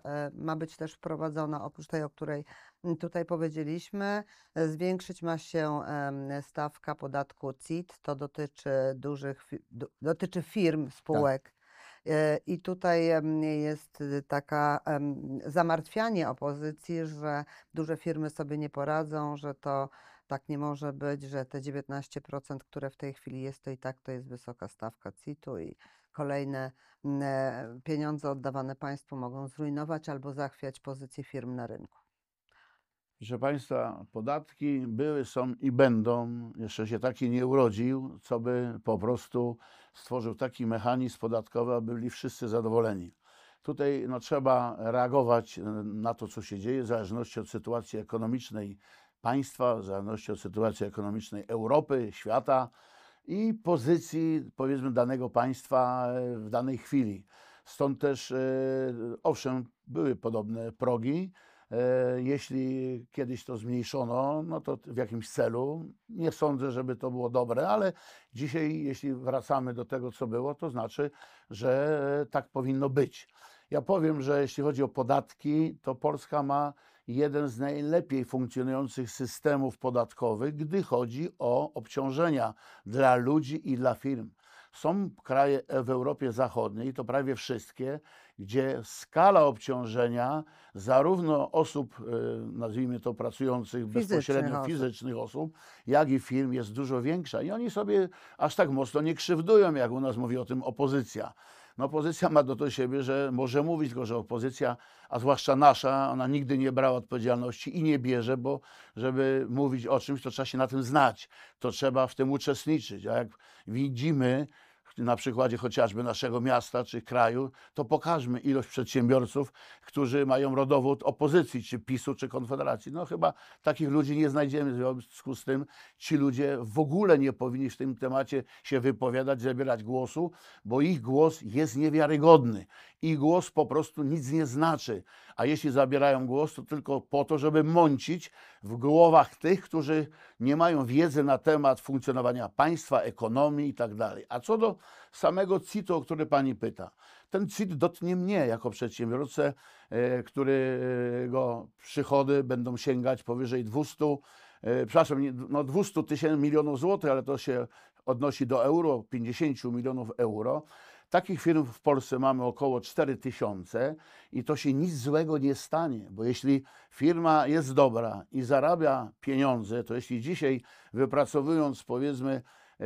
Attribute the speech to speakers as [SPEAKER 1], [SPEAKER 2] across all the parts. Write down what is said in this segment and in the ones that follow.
[SPEAKER 1] ma być też wprowadzona, oprócz tej, o której tutaj powiedzieliśmy. Zwiększyć ma się stawka podatku CIT. To dotyczy dotyczy firm,
[SPEAKER 2] Tak.
[SPEAKER 1] spółek. I tutaj jest taka zamartwianie opozycji, że duże firmy sobie nie poradzą, że to tak nie może być, że te 19%, które w tej chwili jest, to i tak to jest wysoka stawka CIT-u i kolejne pieniądze oddawane państwu mogą zrujnować albo zachwiać pozycję firm na rynku.
[SPEAKER 2] Proszę Państwa, podatki były, są i będą. Jeszcze się taki nie urodził, co by po prostu stworzył taki mechanizm podatkowy, aby byli wszyscy zadowoleni. Tutaj no, trzeba reagować na to, co się dzieje, w zależności od sytuacji ekonomicznej państwa, w zależności od sytuacji ekonomicznej Europy, świata i pozycji, powiedzmy, danego państwa w danej chwili. Stąd też, owszem, były podobne progi. Jeśli kiedyś to zmniejszono, no to w jakimś celu. Nie sądzę, żeby to było dobre, ale dzisiaj, jeśli wracamy do tego, co było, to znaczy, że tak powinno być. Ja powiem, że jeśli chodzi o podatki, to Polska ma jeden z najlepiej funkcjonujących systemów podatkowych, gdy chodzi o obciążenia dla ludzi i dla firm. Są kraje w Europie Zachodniej, to prawie wszystkie, gdzie skala obciążenia zarówno osób, nazwijmy to pracujących bezpośrednio,
[SPEAKER 1] Osób.
[SPEAKER 2] fizycznych osób, jak i firm jest dużo większa. I oni sobie aż tak mocno nie krzywdują, jak u nas mówi o tym opozycja. No opozycja ma do siebie, że może mówić, tylko że opozycja, a zwłaszcza nasza, ona nigdy nie brała odpowiedzialności i nie bierze, bo żeby mówić o czymś, to trzeba się na tym znać, to trzeba w tym uczestniczyć. A jak widzimy na przykładzie chociażby naszego miasta czy kraju, to pokażmy ilość przedsiębiorców, którzy mają rodowód opozycji, czy PiS-u, czy Konfederacji. No chyba takich ludzi nie znajdziemy, w związku z tym ci ludzie w ogóle nie powinni w tym temacie się wypowiadać, zabierać głosu, bo ich głos jest niewiarygodny. Ich głos po prostu nic nie znaczy. A jeśli zabierają głos, to tylko po to, żeby mącić w głowach tych, którzy nie mają wiedzy na temat funkcjonowania państwa, ekonomii i tak dalej. A co do samego CIT-u, o który pani pyta, ten CIT dotknie mnie jako przedsiębiorcę, którego przychody będą sięgać powyżej 200, przepraszam, no 200 milionów złotych, ale to się odnosi do euro, 50 milionów euro. Takich firm w Polsce mamy około 4000 i to się nic złego nie stanie, bo jeśli firma jest dobra i zarabia pieniądze, to jeśli dzisiaj wypracowując powiedzmy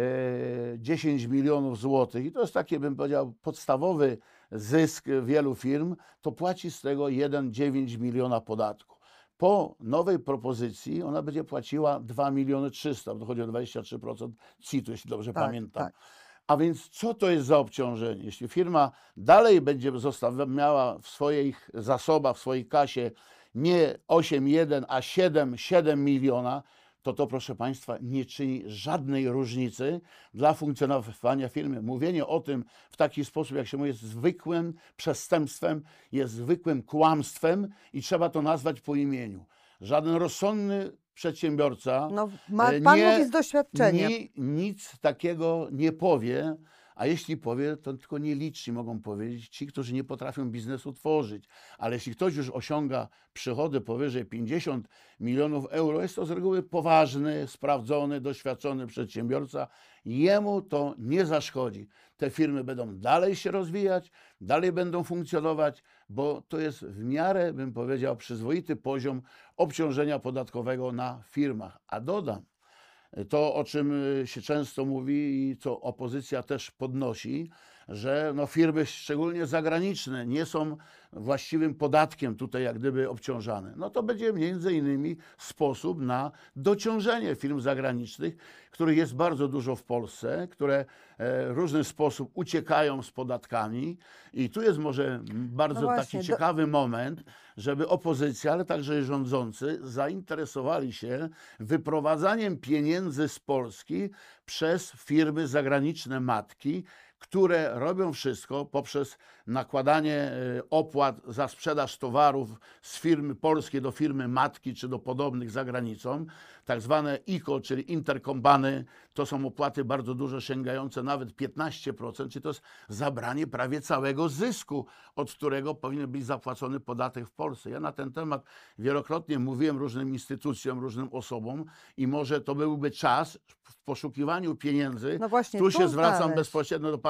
[SPEAKER 2] 10 milionów złotych, i to jest taki, bym powiedział, podstawowy zysk wielu firm, to płaci z tego 1,9 miliona podatku. Po nowej propozycji ona będzie płaciła 2 miliony 300, bo to chodzi o 23% CIT-u, jeśli dobrze pamiętam.
[SPEAKER 1] Tak.
[SPEAKER 2] A więc co to jest za obciążenie? Jeśli firma dalej będzie miała w swoich zasobach, w swojej kasie nie 8,1, a 7 miliona, to proszę Państwa nie czyni żadnej różnicy dla funkcjonowania firmy. Mówienie o tym w taki sposób, jak się mówi, jest zwykłym przestępstwem, jest zwykłym kłamstwem i trzeba to nazwać po imieniu. Żaden rozsądny przedsiębiorca
[SPEAKER 1] No, pan mówi z doświadczenia.
[SPEAKER 2] nic takiego nie powie, a jeśli powie, to tylko nieliczni mogą powiedzieć, ci, którzy nie potrafią biznesu tworzyć. Ale jeśli ktoś już osiąga przychody powyżej 50 milionów euro, jest to z reguły poważny, sprawdzony, doświadczony przedsiębiorca. Jemu to nie zaszkodzi. Te firmy będą dalej się rozwijać, dalej będą funkcjonować, bo to jest w miarę, bym powiedział, przyzwoity poziom obciążenia podatkowego na firmach. A dodam, to, o czym się często mówi i co opozycja też podnosi, że no firmy, szczególnie zagraniczne, nie są właściwym podatkiem tutaj jak gdyby obciążane. No to będzie między innymi sposób na dociążenie firm zagranicznych, których jest bardzo dużo w Polsce, które w różny sposób uciekają z podatkami i tu jest może bardzo
[SPEAKER 1] No
[SPEAKER 2] taki
[SPEAKER 1] właśnie,
[SPEAKER 2] ciekawy moment, żeby opozycja, ale także rządzący zainteresowali się wyprowadzaniem pieniędzy z Polski przez firmy zagraniczne matki, które robią wszystko poprzez nakładanie opłat za sprzedaż towarów z firmy polskiej do firmy matki czy do podobnych za granicą. Tak zwane ICO, czyli interkompany, to są opłaty bardzo duże, sięgające nawet 15%, czyli to jest zabranie prawie całego zysku, od którego powinien być zapłacony podatek w Polsce. Ja na ten temat wielokrotnie mówiłem różnym instytucjom, różnym osobom i może to byłby czas w poszukiwaniu pieniędzy.
[SPEAKER 1] No właśnie,
[SPEAKER 2] Tu się zwracam
[SPEAKER 1] znaleźć.
[SPEAKER 2] bezpośrednio do